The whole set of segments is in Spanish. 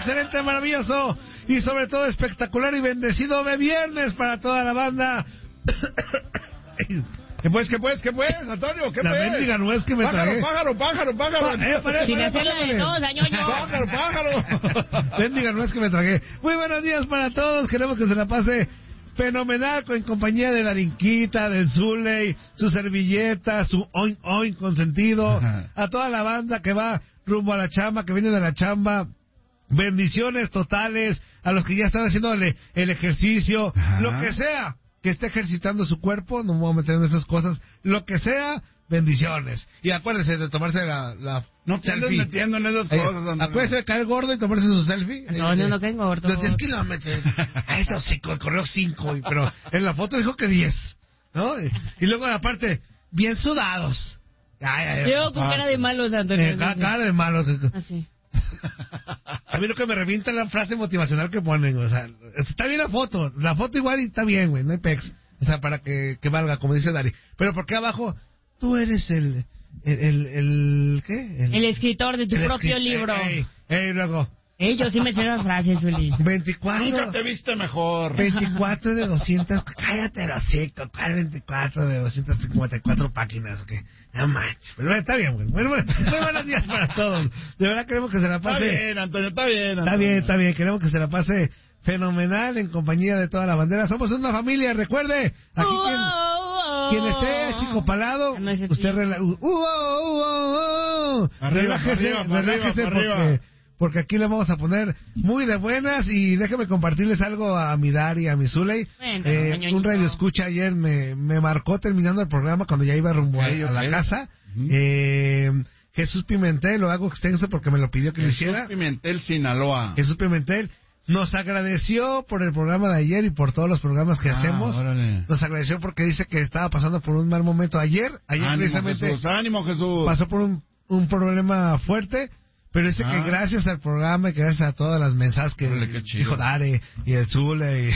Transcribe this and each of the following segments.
excelente, maravilloso y sobre todo espectacular y bendecido de viernes para toda la banda. ¿Qué pues, Antonio? ¿Qué la pues? La mendiga nuez que me tragué. Pájaro. Sin hacerla de tos, ñoño. Pájaro. Mendiga nuez que me tragué. Muy buenos días para todos. Queremos que se la pase fenomenal en compañía de Darinquita, del Zuley, su servilleta, su oin consentido, a toda la banda que va rumbo a la chamba, que viene de la chamba. Bendiciones totales a los que ya están haciendo el ejercicio, lo que sea que esté ejercitando su cuerpo, no me voy a meter en esas cosas, lo que sea, bendiciones. Y acuérdense de tomarse la no te andes metiendo en esas cosas, Antonio. Acuérdense de caer gordo y tomarse su selfie. No caigo gordo. Los 10 kilómetros. A esos 5, corrió 5, pero en la foto dijo que 10, ¿no? Y luego aparte, bien sudados. Yo con cara de malos, Antonio. Cara de malos. Así. A mí lo que me revienta es la frase motivacional que ponen, o sea, está bien la foto igual y está bien, güey, no hay pex, o sea, para que valga, como dice Dari, pero ¿por qué abajo tú eres el ¿qué? El escritor de tu propio libro. Luego. Yo sí me sé las frases, Uli. 24. Nunca te viste mejor. 24 de 200. Cállate, hocico. ¿Cuál 24 de 254 páginas? ¿Okay? No manches. Pero está bien, güey. Muy buenos días para todos. De verdad queremos que se la pase. Está bien, Antonio, está bien. Está bien. Queremos que se la pase fenomenal en compañía de toda la bandera. Somos una familia, recuerde. Aquí quien esté achicopalado, usted relájese porque aquí le vamos a poner muy de buenas. Y déjeme compartirles algo a mi Dari y a mi Zuley. Un radio escucha ayer me marcó terminando el programa cuando ya iba rumbo a la casa. Jesús Pimentel, lo hago extenso porque me lo pidió que lo hiciera. Jesús Pimentel, Sinaloa. Jesús Pimentel nos agradeció por el programa de ayer y por todos los programas que hacemos. Órale. Nos agradeció porque dice que estaba pasando por un mal momento ayer ánimo, precisamente. Ánimo, Jesús. Pasó por un problema fuerte. Pero dice que gracias al programa y gracias a todas las mensajes que dijo Dare y el Zule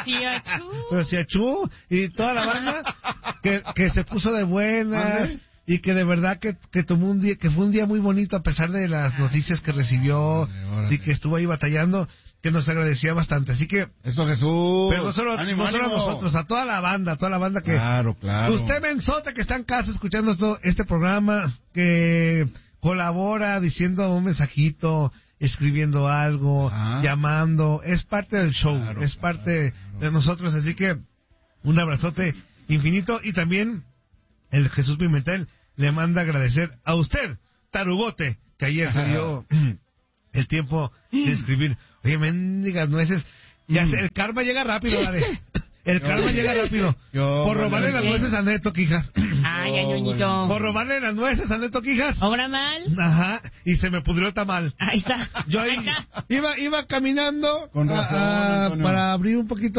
pero sí Achú y toda la banda que se puso de buenas y que de verdad que tomó un día, que fue un día muy bonito a pesar de las noticias que recibió. Órale. Y que estuvo ahí batallando, que nos agradecía bastante. Así que eso, Jesús. Pero no solo a nosotros, a toda la banda que claro. Usted mensote que está en casa escuchando este programa, que colabora diciendo un mensajito, escribiendo algo, llamando, es parte del show, parte de nosotros, así que un abrazote infinito. Y también el Jesús Pimentel le manda agradecer a usted, Tarugote, que ayer se dio el tiempo de escribir. Oye, mendigas nueces, el karma llega rápido, dale. El karma llega rápido. Por robarle las nueces a Neto Quijas. Ay, ñoñito. Por robarle las nueces a Neto Quijas. ¿Obra mal? Ajá. Y se me pudrió el tamal. Ahí está. Yo ahí iba caminando con razón, para abrir un poquito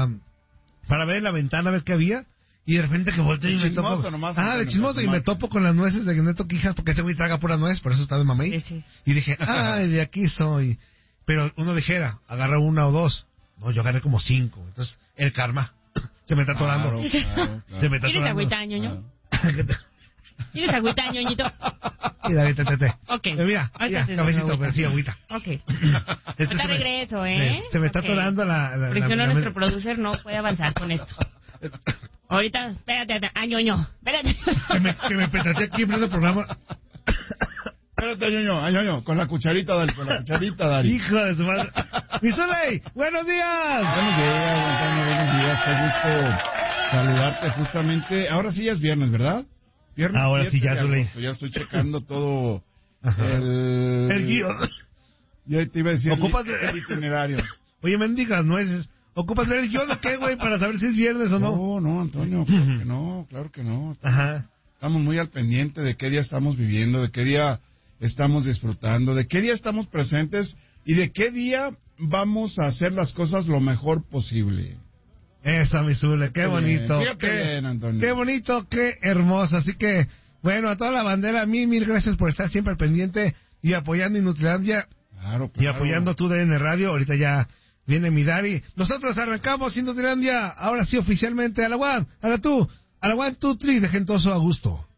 para ver la ventana, a ver qué había. Y de repente que volteo y me topo. De chismoso. Y me topo con las nueces de Neto Quijas, porque ese güey traga pura nuez, por eso está de mamey. Sí. Y dije, de aquí soy. Pero uno dijera, agarra una o dos. No, yo agarré como 5. Entonces, el karma se me está atorando. Claro. Se me está atorando. ¿Quieres agüita, ñoño? ¿Quieres agüita, ñoñito? Sí, David, Ok. Mira, cafecito, pero sí, agüita. Ok. Está regreso, ¿eh? Se me está atorando Porque si no, nuestro producer no puede avanzar con esto. Ahorita, espérate, ñoño, espérate. Que me petateé aquí en el programa. Espérate, ñoño, con la cucharita, Dari. Hijo de su madre. ¡Mi Zuley! ¡Buenos días! Buenos días, Antonio, buenos días. Qué gusto saludarte justamente. Ahora sí ya es viernes, ¿verdad? Viernes. Ahora sí ya, Zuley. Ya estoy checando todo el guión. Ya te iba a decir el itinerario. Oye, mendigas nueces. ¿Ocupas leer el guión o qué, güey, para saber si es viernes o no? No, Antonio, claro que no. Ajá. Estamos muy al pendiente de qué día estamos viviendo, de qué día estamos disfrutando, de qué día estamos presentes y de qué día vamos a hacer las cosas lo mejor posible. Esa, mi Zule, qué bonito. Bien, Antonio. Qué bonito, qué hermoso. Así que, bueno, a toda la bandera, mil gracias por estar siempre al pendiente y apoyando Inutilandia. Claro. Y apoyando tu DN Radio. Ahorita ya viene mi Dari. Nosotros arrancamos Inutilandia, ahora sí oficialmente, a la one, 2, 3 de Gentoso a gusto.